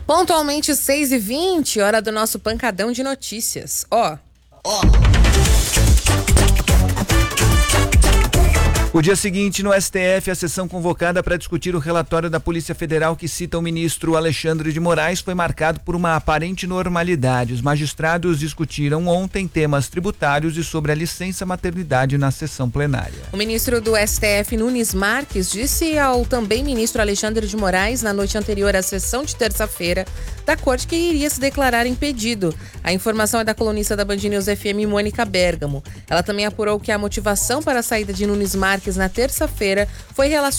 Pontualmente 6h20, hora do nosso pancadão de notícias. O dia seguinte, no STF, a sessão convocada para discutir o relatório da Polícia Federal que cita o ministro Alexandre de Moraes foi marcado por uma aparente normalidade. Os magistrados discutiram ontem temas tributários e sobre a licença maternidade na sessão plenária. O ministro do STF, Nunes Marques, disse ao também ministro Alexandre de Moraes, na noite anterior à sessão de terça-feira da corte, que iria se declarar impedido. A informação é da colunista da Band News FM, Mônica Bergamo. Ela também apurou que a motivação para a saída de Nunes Marques na terça-feira foi relacionada